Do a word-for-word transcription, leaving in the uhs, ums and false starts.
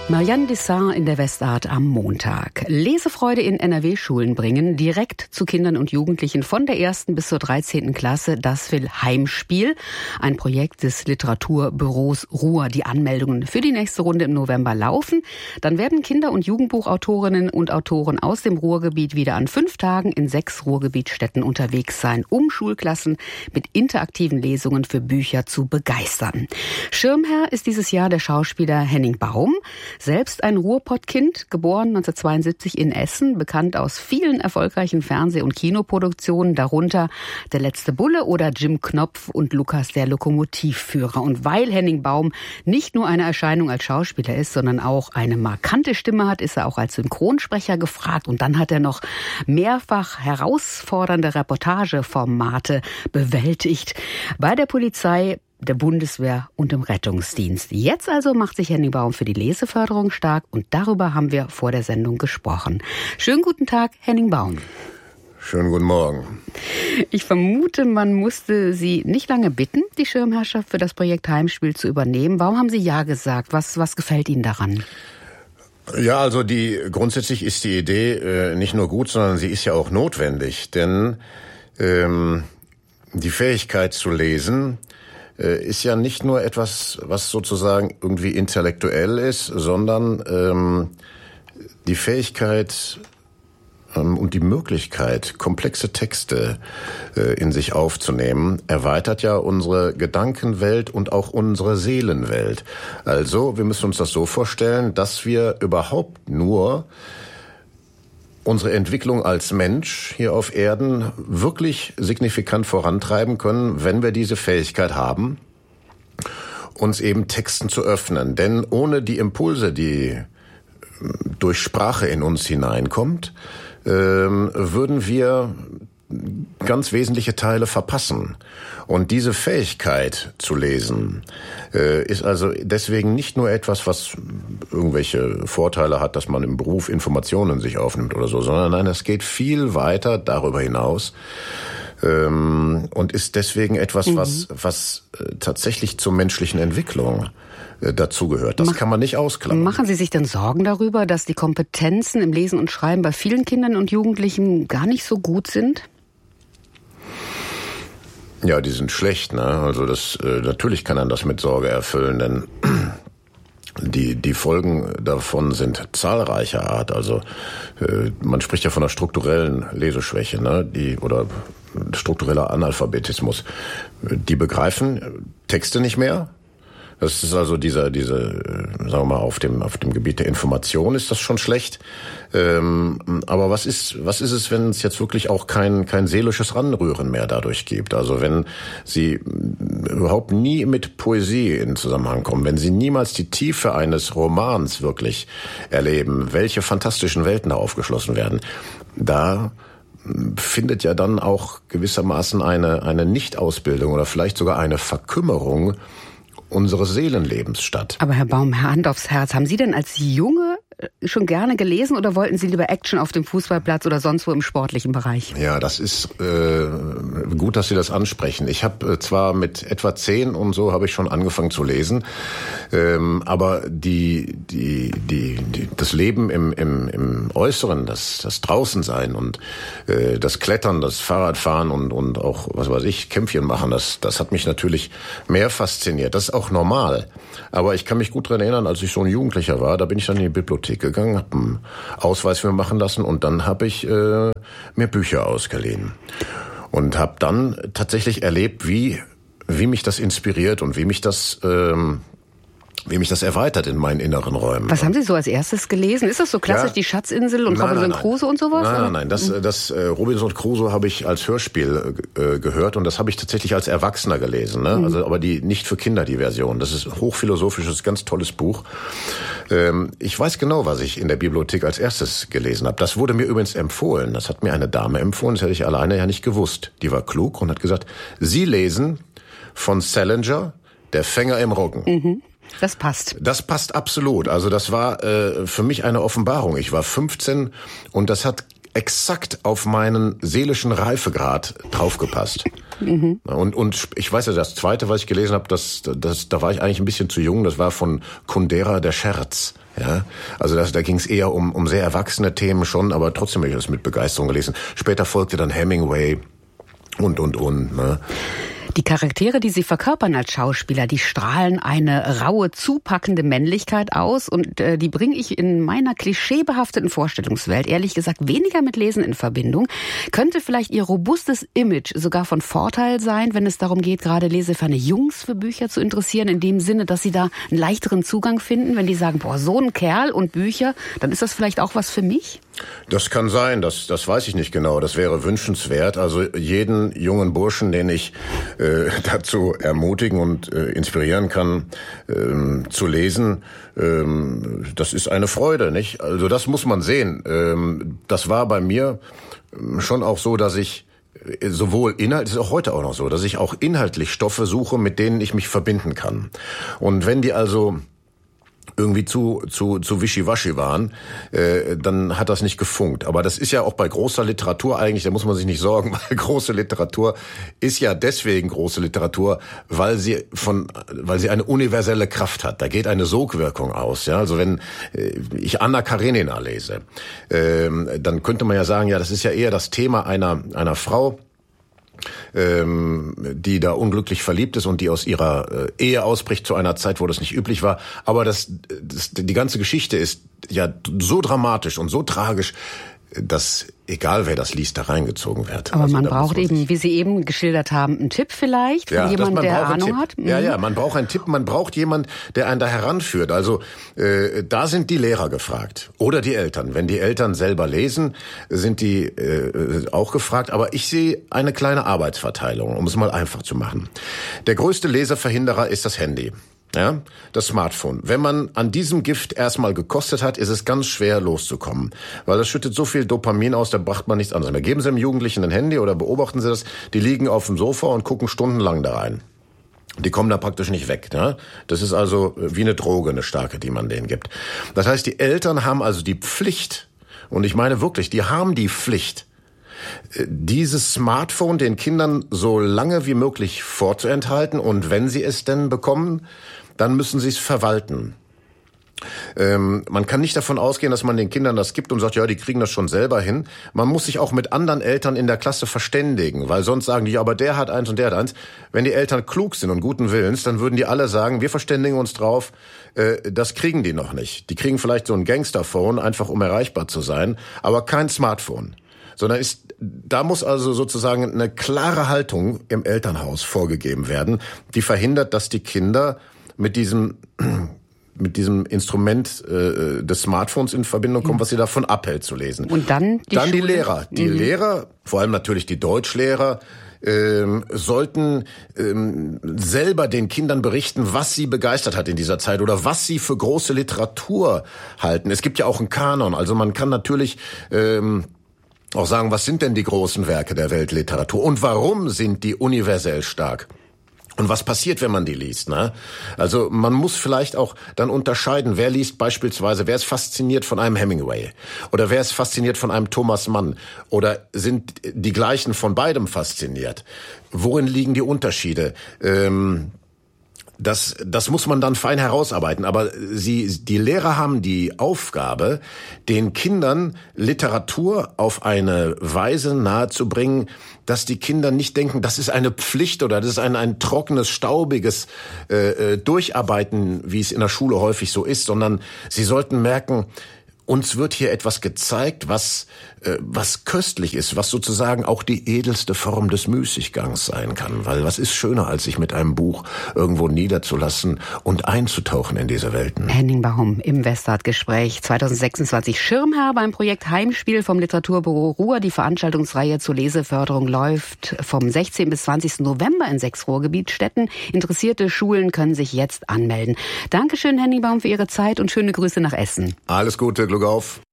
Marianne Dessart in der Westart am Montag. Lesefreude in N R W-Schulen bringen, direkt zu Kindern und Jugendlichen von der ersten bis zur dreizehnten Klasse. Das will Heimspiel, ein Projekt des Literaturbüros Ruhr. Die Anmeldungen für die nächste Runde im November laufen. Dann werden Kinder- und Jugendbuchautorinnen und Autoren aus dem Ruhrgebiet wieder an fünf Tagen in sechs Ruhrgebietsstädten unterwegs sein, um Schulklassen mit interaktiven Lesungen für Bücher zu begeistern. Schirmherr ist dieses Jahr der Schauspieler Henning Baum. Selbst ein Ruhrpottkind, geboren neunzehnhundertzweiundsiebzig in Essen, bekannt aus vielen erfolgreichen Fernseh- und Kinoproduktionen, darunter Der letzte Bulle oder Jim Knopf und Lukas der Lokomotivführer. Und weil Henning Baum nicht nur eine Erscheinung als Schauspieler ist, sondern auch eine markante Stimme hat, ist er auch als Synchronsprecher gefragt. Und dann hat er noch mehrfach herausfordernde Reportageformate bewältigt. Bei der Polizei, der Bundeswehr und im Rettungsdienst. Jetzt also macht sich Henning Baum für die Leseförderung stark und darüber haben wir vor der Sendung gesprochen. Schönen guten Tag, Henning Baum. Schönen guten Morgen. Ich vermute, man musste Sie nicht lange bitten, die Schirmherrschaft für das Projekt Heimspiel zu übernehmen. Warum haben Sie ja gesagt? Was, was gefällt Ihnen daran? Ja, also die grundsätzlich ist die Idee äh, nicht nur gut, sondern sie ist ja auch notwendig. Denn ähm, die Fähigkeit zu lesen ist ja nicht nur etwas, was sozusagen irgendwie intellektuell ist, sondern ähm, die Fähigkeit ähm, und die Möglichkeit, komplexe Texte äh, in sich aufzunehmen, erweitert ja unsere Gedankenwelt und auch unsere Seelenwelt. Also, wir müssen uns das so vorstellen, dass wir überhaupt nur unsere Entwicklung als Mensch hier auf Erden wirklich signifikant vorantreiben können, wenn wir diese Fähigkeit haben, uns eben Texten zu öffnen. Denn ohne die Impulse, die durch Sprache in uns hineinkommt, würden wir ganz wesentliche Teile verpassen. Und diese Fähigkeit zu lesen äh, ist also deswegen nicht nur etwas, was irgendwelche Vorteile hat, dass man im Beruf Informationen sich aufnimmt oder so, sondern nein, es geht viel weiter darüber hinaus ähm, und ist deswegen etwas, mhm. was, was äh, tatsächlich zur menschlichen Entwicklung äh, dazugehört. Das Mach, kann man nicht ausklammern. Machen Sie sich denn Sorgen darüber, dass die Kompetenzen im Lesen und Schreiben bei vielen Kindern und Jugendlichen gar nicht so gut sind? Ja, die sind schlecht, ne? Also das äh, natürlich kann man das mit Sorge erfüllen, denn die die Folgen davon sind zahlreicher Art. Also äh, man spricht ja von einer strukturellen Leseschwäche, ne? Die oder struktureller Analphabetismus. Die begreifen Texte nicht mehr. Das ist also dieser, diese, sagen wir mal, auf dem, auf dem Gebiet der Information ist das schon schlecht. Ähm, aber was ist, was ist es, wenn es jetzt wirklich auch kein, kein seelisches Ranrühren mehr dadurch gibt? Also wenn Sie überhaupt nie mit Poesie in Zusammenhang kommen, wenn Sie niemals die Tiefe eines Romans wirklich erleben, welche fantastischen Welten da aufgeschlossen werden, da findet ja dann auch gewissermaßen eine, eine Nichtausbildung oder vielleicht sogar eine Verkümmerung unseres Seelenlebens statt. Aber Herr Baum, Hand aufs Herz, haben Sie denn als Junge schon gerne gelesen oder wollten Sie lieber Action auf dem Fußballplatz oder sonst wo im sportlichen Bereich? Ja, das ist äh, gut, dass Sie das ansprechen. Ich habe äh, zwar mit etwa zehn und so habe ich schon angefangen zu lesen, ähm, aber die, die, die, die, das Leben im, im, im Äußeren, das, das Draußensein und äh, das Klettern, das Fahrradfahren und, und auch, was weiß ich, Kämpfchen machen, das, das hat mich natürlich mehr fasziniert. Das ist auch normal. Aber ich kann mich gut daran erinnern, als ich so ein Jugendlicher war, da bin ich dann in die Bibliothek gegangen, habe einen Ausweis für mir machen lassen und dann habe ich äh, mir Bücher ausgeliehen und habe dann tatsächlich erlebt, wie wie mich das inspiriert und wie mich das ähm, wie mich das erweitert in meinen inneren Räumen. Was haben Sie so als erstes gelesen? Ist das so klassisch, ja, die Schatzinsel und nein, Robinson nein, Crusoe und sowas? Nein, nein, nein. Das, das äh, Robinson Crusoe habe ich als Hörspiel äh, gehört und das habe ich tatsächlich als Erwachsener gelesen. Ne? Mhm. Also, aber die nicht für Kinder die Version. Das ist hochphilosophisches, ganz tolles Buch. Ähm, ich weiß genau, was ich in der Bibliothek als erstes gelesen habe. Das wurde mir übrigens empfohlen. Das hat mir eine Dame empfohlen. Das hätte ich alleine ja nicht gewusst. Die war klug und hat gesagt, Sie lesen von Salinger, Der Fänger im Roggen. Mhm. Das passt. Das passt absolut. Also das war äh, für mich eine Offenbarung. Ich war fünfzehn und das hat exakt auf meinen seelischen Reifegrad draufgepasst. Mhm. Und, und ich weiß ja, das Zweite, was ich gelesen habe, das, das, da war ich eigentlich ein bisschen zu jung, das war von Kundera, der Scherz. Ja, also das, da ging es eher um, um sehr erwachsene Themen schon, aber trotzdem habe ich das mit Begeisterung gelesen. Später folgte dann Hemingway und, und, und. Ne? Die Charaktere, die Sie verkörpern als Schauspieler, die strahlen eine raue, zupackende Männlichkeit aus und äh, die bringe ich in meiner klischeebehafteten Vorstellungswelt ehrlich gesagt weniger mit Lesen in Verbindung. Könnte vielleicht Ihr robustes Image sogar von Vorteil sein, wenn es darum geht, gerade leseferne Jungs für Bücher zu interessieren, in dem Sinne, dass sie da einen leichteren Zugang finden, wenn die sagen, boah, so ein Kerl und Bücher, dann ist das vielleicht auch was für mich? Das kann sein, das, das weiß ich nicht genau. Das wäre wünschenswert. Also jeden jungen Burschen, den ich äh, dazu ermutigen und äh, inspirieren kann, ähm, zu lesen, ähm, das ist eine Freude, nicht? Also das muss man sehen. Ähm, das war bei mir schon auch so, dass ich sowohl Inhalt, ist auch heute auch noch so, dass ich auch inhaltlich Stoffe suche, mit denen ich mich verbinden kann. Und wenn die also irgendwie zu zu zu wischiwaschi waren, äh, dann hat das nicht gefunkt. Aber das ist ja auch bei großer Literatur eigentlich, da muss man sich nicht sorgen, weil große Literatur ist ja deswegen große Literatur, weil sie von weil sie eine universelle Kraft hat. Da geht eine Sogwirkung aus. Ja, also wenn äh, ich Anna Karenina lese, äh, dann könnte man ja sagen, ja, das ist ja eher das Thema einer einer Frau, Ähm, die da unglücklich verliebt ist und die aus ihrer äh, Ehe ausbricht zu einer Zeit, wo das nicht üblich war. Aber das, das, die ganze Geschichte ist ja so dramatisch und so tragisch, dass egal wer das liest, da reingezogen wird. Aber also, man braucht man eben, wie Sie eben geschildert haben, einen Tipp vielleicht von ja, jemandem, der Ahnung hat. Mhm. Ja, ja, man braucht einen Tipp, man braucht jemand, der einen da heranführt. Also äh, da sind die Lehrer gefragt oder die Eltern. Wenn die Eltern selber lesen, sind die äh, auch gefragt. Aber ich sehe eine kleine Arbeitsverteilung, um es mal einfach zu machen. Der größte Leseverhinderer ist das Handy. Ja, das Smartphone. Wenn man an diesem Gift erstmal gekostet hat, ist es ganz schwer loszukommen. Weil das schüttet so viel Dopamin aus, da bracht man nichts anderes mehr. Geben Sie dem Jugendlichen ein Handy oder beobachten Sie das, die liegen auf dem Sofa und gucken stundenlang da rein. Die kommen da praktisch nicht weg. Ne? Das ist also wie eine Droge, eine starke, die man denen gibt. Das heißt, die Eltern haben also die Pflicht, und ich meine wirklich, die haben die Pflicht, dieses Smartphone den Kindern so lange wie möglich vorzuenthalten, und wenn sie es denn bekommen, dann müssen sie es verwalten. Ähm, man kann nicht davon ausgehen, dass man den Kindern das gibt und sagt, ja, die kriegen das schon selber hin. Man muss sich auch mit anderen Eltern in der Klasse verständigen, weil sonst sagen die, ja, aber der hat eins und der hat eins. Wenn die Eltern klug sind und guten Willens, dann würden die alle sagen, wir verständigen uns drauf, äh, das kriegen die noch nicht. Die kriegen vielleicht so ein Gangsterphone, einfach um erreichbar zu sein, aber kein Smartphone. Sondern ist, da muss also sozusagen eine klare Haltung im Elternhaus vorgegeben werden, die verhindert, dass die Kinder mit diesem mit diesem Instrument äh, des Smartphones in Verbindung kommen, was sie davon abhält zu lesen. Und dann die, dann die Schule. Lehrer. Die mhm. Lehrer, vor allem natürlich die Deutschlehrer, ähm, sollten ähm, selber den Kindern berichten, was sie begeistert hat in dieser Zeit oder was sie für große Literatur halten. Es gibt ja auch einen Kanon, also man kann natürlich ähm, auch sagen, was sind denn die großen Werke der Weltliteratur und warum sind die universell stark? Und was passiert, wenn man die liest, ne? Also man muss vielleicht auch dann unterscheiden, wer liest beispielsweise, wer ist fasziniert von einem Hemingway oder wer ist fasziniert von einem Thomas Mann oder sind die gleichen von beidem fasziniert? Worin liegen die Unterschiede? Ähm, Das, das muss man dann fein herausarbeiten. Aber sie, die Lehrer haben die Aufgabe, den Kindern Literatur auf eine Weise nahezubringen, dass die Kinder nicht denken, das ist eine Pflicht oder das ist ein, ein trockenes, staubiges äh, Durcharbeiten, wie es in der Schule häufig so ist, sondern sie sollten merken, uns wird hier etwas gezeigt, was äh, was köstlich ist, was sozusagen auch die edelste Form des Müßiggangs sein kann. Weil was ist schöner, als sich mit einem Buch irgendwo niederzulassen und einzutauchen in diese Welten? Henning Baum im Westart-Gespräch zwanzig sechsundzwanzig Schirmherr beim Projekt Heimspiel vom Literaturbüro Ruhr. Die Veranstaltungsreihe zur Leseförderung läuft vom sechzehnten bis zwanzigsten November in sechs Ruhrgebietsstädten. Interessierte Schulen können sich jetzt anmelden. Dankeschön, Henning Baum, für Ihre Zeit und schöne Grüße nach Essen. Alles Gute, Glück auf.